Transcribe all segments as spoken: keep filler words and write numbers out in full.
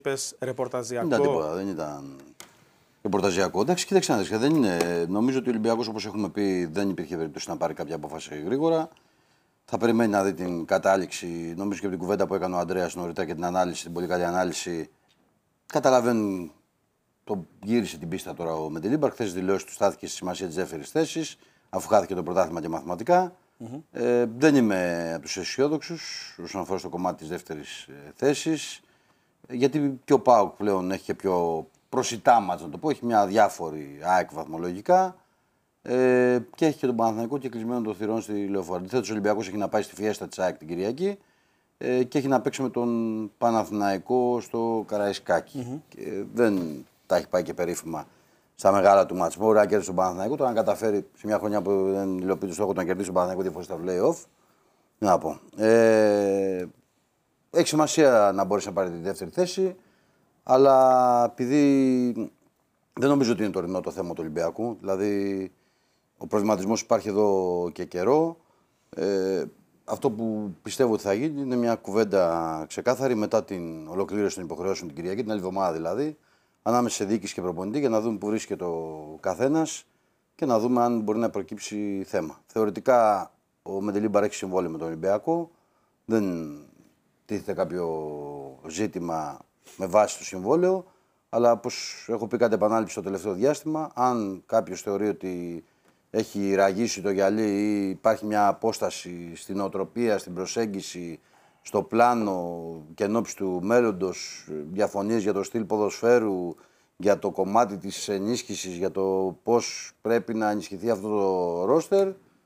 Πες ρεπορταζιακό. Δεν ήταν τίποτα, δεν ήταν ρεπορταζιακό. Εντάξει, κοίταξε να δεις, δεν είναι. Νομίζω ότι ο Ολυμπιακός, όπως έχουμε πει, δεν υπήρχε περίπτωση να πάρει κάποια απόφαση γρήγορα. Θα περιμένει να δει την κατάληξη. Νομίζω και από την κουβέντα που έκανε ο Ανδρέας νωρίτερα και την ανάλυση, την πολύ καλή ανάλυση. Καταλαβαίνουν. Το γύρισε την πίστα τώρα ο Μεντιλίμπαρ. Χθες δηλώσει του στάθηκε στη σημασία τη δεύτερη θέση, αφού χάθηκε το πρωτάθλημα και μαθηματικά. Mm-hmm. Ε, δεν είμαι από του αισιόδοξου όσον αφορά στο κομμάτι τη δεύτερη θέση. Γιατί και ο ΠΑΟΚ πλέον έχει και πιο προσιτά μάτς, να το πω. Έχει μια διάφορη ΑΕΚ βαθμολογικά. Ε, και έχει και τον Παναθηναϊκό και κλεισμένο των θυρών στη Λεωφόρο. Αντιθέτως, ο Ολυμπιακός έχει να πάει στη Φιέστα της ΑΕΚ την Κυριακή ε, και έχει να παίξει με τον Παναθηναϊκό στο Καραϊσκάκι. Mm-hmm. Και δεν τα έχει πάει και περίφημα στα μεγάλα του μάτς. Μπορεί να κερδίσει τον Παναθηναϊκό, τώρα αν καταφέρει σε μια χρονιά που δεν υλοποιεί το στόχο του να κερδίσει τον Παναθηναϊκό δύο φορές στα play-off. Να πω. Ε, έχει σημασία να μπορέσει να πάρει τη δεύτερη θέση, αλλά επειδή δεν νομίζω ότι είναι τωρινό το θέμα του Ολυμπιακού, δηλαδή ο προβληματισμός υπάρχει εδώ και καιρό. Ε, αυτό που πιστεύω ότι θα γίνει είναι μια κουβέντα ξεκάθαρη μετά την ολοκλήρωση των υποχρεώσεων την Κυριακή, την άλλη εβδομάδα δηλαδή, ανάμεσα σε διοίκηση και προπονητή, για να δούμε πού βρίσκεται ο καθένας και να δούμε αν μπορεί να προκύψει θέμα. Θεωρητικά ο Μεντιλίμπαρ έχει συμβόλαιο με τον Ολυμπιακό. Δεν τίθεται κάποιο ζήτημα με βάση το συμβόλαιο, αλλά όπως έχω πει κάτι επανάληψη στο τελευταίο διάστημα, αν κάποιος θεωρεί ότι έχει ραγίσει το γυαλί ή υπάρχει μια απόσταση στην νοοτροπία, στην προσέγγιση, στο πλάνο και ενόψει του μέλλοντος, διαφωνίες για το στυλ ποδοσφαίρου, για το κομμάτι της ενίσχυσης, για το πώς πρέπει να ενισχυθεί αυτό το ρόστερ,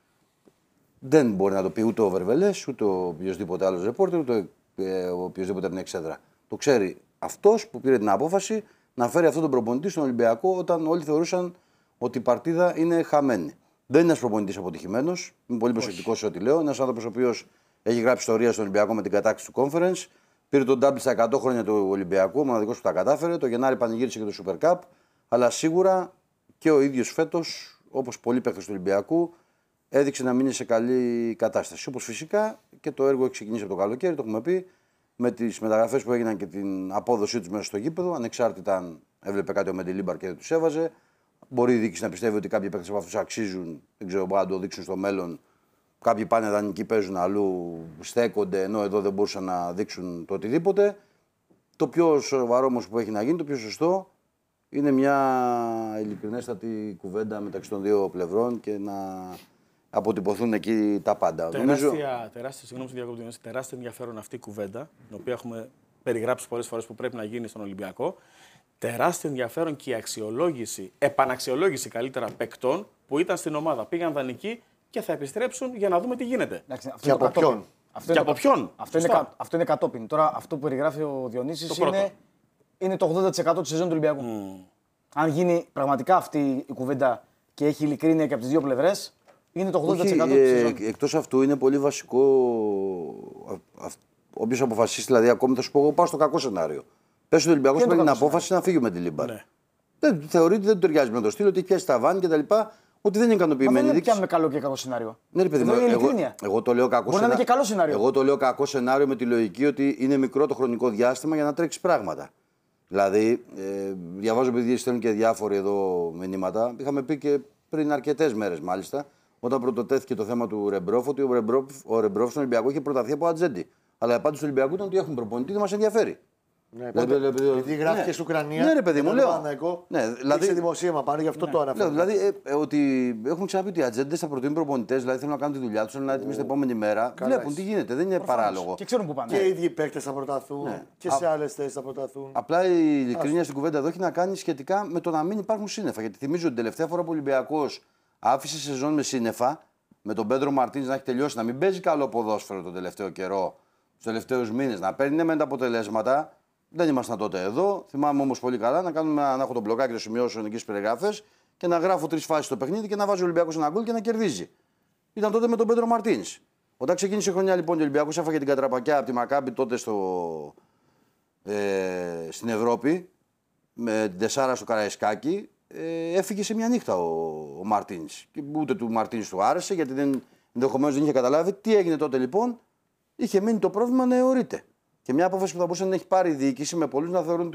δεν μπορεί να το πει ούτε ο Βερβελές, ούτε ο οποιοδήποτε άλλος ρεπόρτερ, ούτε ο οποιοδήποτε από την εξέδρα. Το ξέρει αυτός που πήρε την απόφαση να φέρει αυτόν τον προπονητή στον Ολυμπιακό όταν όλοι θεωρούσαν ότι η παρτίδα είναι χαμένη. Δεν είναι ένας προπονητής αποτυχημένος. Είμαι πολύ προσεκτικός σε ό,τι λέω. Ένας άνθρωπος ο οποίος έχει γράψει ιστορία στον Ολυμπιακό με την κατάκτηση του Conference. Πήρε τον double στα εκατό χρόνια του Ολυμπιακού, ο μοναδικός που τα κατάφερε. Το Γενάρη πανηγύρισε και το Super Cup. Αλλά σίγουρα και ο ίδιος φέτος, όπως πολλοί παίκτες του Ολυμπιακού, έδειξε να μην είναι σε καλή κατάσταση. Όπως φυσικά και το έργο έχει ξεκινήσει από το καλοκαίρι, το έχουμε πει, με τις μεταγραφές που έγιναν και την απόδοσή τους μέσα στο γήπεδο. Ανεξάρτητα αν έβλεπε κάτι ο Μεντιλίμπαρ και δεν τους έβαζε. Μπορεί η διοίκηση να πιστεύει ότι κάποιοι παίκτες από αυτούς αξίζουν, δεν ξέρω, μπορεί να το δείξουν στο μέλλον. Κάποιοι πάνε δανεικοί, παίζουν αλλού, στέκονται, ενώ εδώ δεν μπορούσαν να δείξουν το οτιδήποτε. Το πιο σοβαρό όμως που έχει να γίνει, το πιο σωστό, είναι μια ειλικρινέστατη κουβέντα μεταξύ των δύο πλευρών και να αποτυπωθούν εκεί τα πάντα. Τεράστια, Νομίζω... τεράστια, συγγνώμη, διακόπτω, τεράστια ενδιαφέρον αυτή η κουβέντα, την οποία έχουμε περιγράψει πολλές φορές που πρέπει να γίνει στον Ολυμπιακό. Τεράστιο ενδιαφέρον και η αξιολόγηση, επαναξιολόγηση καλύτερα παικτών που ήταν στην ομάδα. Πήγαν δανεικοί και θα επιστρέψουν για να δούμε τι γίνεται. Εντάξει, αυτό και από ποιον. Αυτό και είναι, από ποιον. Αυτό είναι, κα, αυτό είναι κατόπιν. Τώρα αυτό που περιγράφει ο Διονύσης είναι, είναι το ογδόντα τοις εκατό της σεζόν του Ολυμπιακού. Mm. Αν γίνει πραγματικά αυτή η κουβέντα και έχει ειλικρίνεια και από τις δύο πλευρές, είναι το ογδόντα τοις εκατό Όχι, της σεζόν. Ε, εκτός αυτού είναι πολύ βασικό. Όποιος αποφασίσει, δηλαδή, ακόμη θα σου πω, εγώ πάω στο κακό σενάριο. Πες ότι ο Ολυμπιακός παίρνει την απόφαση να φύγει με την Λίμπαρ. Ναι. Δεν θεωρεί ότι δεν του ταιριάζει με το στυλ, ότι έχει πιάσει τα βάνη κτλ. Ότι δεν είναι ικανοποιημένη. Δεν πιάνουμε καλό και κακό σενάριο. Ναι, ρε παιδί μου, εγώ, εγώ το λέω κακό σενάριο. και καλό σενάριο. Εγώ το λέω κακό σενάριο με τη λογική ότι είναι μικρό το χρονικό διάστημα για να τρέξει πράγματα. Δηλαδή, ε, διαβάζω επειδή στέλνουν και διάφοροι εδώ μηνύματα. Είχαμε πει και πριν αρκετές μέρες μάλιστα, όταν πρωτοτέθηκε το θέμα του Ρεμπρόφ, ότι ο Ρεμπρόφ, ο Ρεμπρόφ στον Ολυμπιακό είχε προταθεί από Ατζέντη. Αλλά η απάντηση του Ολυμπιακού ήταν ότι έχουν προπονητή, δεν μας ενδιαφέρει. Ναι, δηλαδή, επειδή γράφηκε ναι. στην Ουκρανία. Ναι, ρε παιδί μου, λέω. Ναι, δηλαδή, δημοσίευμα πάνω, γι' αυτό ναι. το αναφέρω. Δηλαδή, ε, ε, ότι έχουν ξαναπεί ότι οι ατζέντες θα προτείνουν προπονητές, δηλαδή θέλουν να κάνουν τη δουλειά τους, θέλουν να έτοιμοι την επόμενη μέρα. Βλέπουν τι γίνεται, δεν είναι Προφανώς. παράλογο. Και ξέρουν που πάνε. Και οι ίδιοι παίκτες θα προταθούν ναι. και σε άλλες θέσεις θα προταθούν. Απλά η ειλικρίνεια στην κουβέντα εδώ έχει να κάνει σχετικά με το να μην υπάρχουν σύννεφα. Γιατί θυμίζω ότι την τελευταία φορά που ο Ολυμπιακός άφησε σεζόν με σύννεφα, με τον Πέντρο Μαρτίνς να έχει τελειώσει, να μην παίζει καλό ποδόσφαιρο τον τελευταίο καιρό, τους τελευταίους μήνες, να παίρνει με τα αποτελέσματα. Δεν ήμασταν τότε εδώ. Θυμάμαι όμως πολύ καλά να, κάνουμε, να έχω τον μπλοκάκι των σημειώσεων εκεί στις περιγράφες και να γράφω τρεις φάσεις στο παιχνίδι και να βάζει ο Ολυμπιακός ένα γκολ και να κερδίζει. Ήταν τότε με τον Πέντρο Μαρτίνς. Όταν ξεκίνησε η χρονιά λοιπόν, ο Ολυμπιακός έφαγε την κατραπακιά από τη Μακάμπη τότε στο, ε, στην Ευρώπη, με την τεσσάρα στο Καραϊσκάκι. Ε, έφυγε σε μια νύχτα ο, ο Μαρτίνς. Και ούτε του Μαρτίνς του άρεσε, γιατί ενδεχομένως δεν είχε καταλάβει τι έγινε τότε λοιπόν. Είχε μείνει το πρόβλημα να αιωρείται. Και μια απόφαση που θα μπορούσε να έχει πάρει η διοίκηση με πολλούς να θεωρούν